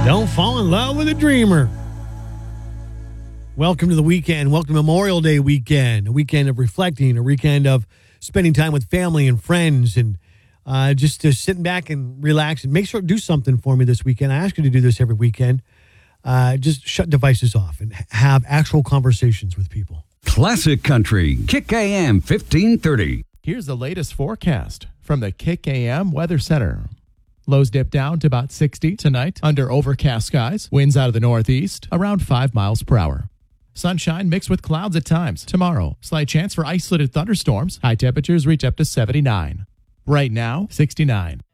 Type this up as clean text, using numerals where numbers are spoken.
Don't fall in love with a dreamer. Welcome to the weekend. Welcome to Memorial Day weekend. A weekend of reflecting, a weekend of spending time with family and friends, and just sitting back and relax and make sure to do something for me this weekend. I ask you to do this every weekend. Just shut devices off and have actual conversations with people. Classic Country, Kick AM 1530. Here's the latest forecast from the Kick AM Weather Center. Lows dip down to about 60 tonight under overcast skies. Winds out of the northeast around 5 miles per hour. Sunshine mixed with clouds at times. Tomorrow, slight chance for isolated thunderstorms. High temperatures reach up to 79. Right now, 69.